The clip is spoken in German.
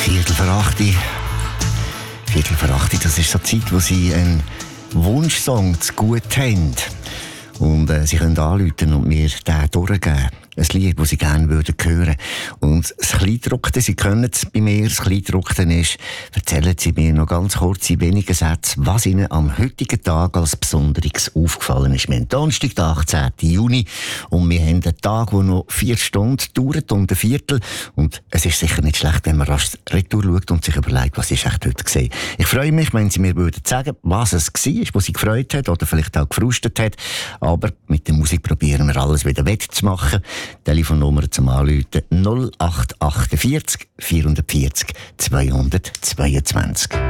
Viertel vor 8. Das ist so die Zeit, wo Sie einen Wunschsong zu gut haben. Und Sie können anrufen und mir den durchgeben. Ein Lied, das Sie gerne hören würden. Und das Kleidruckte, Sie können es bei mir, das Kleidruckte ist, erzählen Sie mir noch ganz kurz in wenigen Sätzen, was Ihnen am heutigen Tag als Besonderes aufgefallen ist. Wir haben Donnerstag, den 18. Juni, und wir haben einen Tag, der noch 4 Stunden dauert und ein Viertel. Und es ist sicher nicht schlecht, wenn man rasch retour schaut und sich überlegt, was ist echt heute gesehen. Ich freue mich, wenn Sie mir würden sagen, was es war, was Sie gefreut hat oder vielleicht auch gefrustet hat. Aber mit der Musik probieren wir alles wieder wettzumachen. Telefonnummer zum Anrufen 0848 440 222.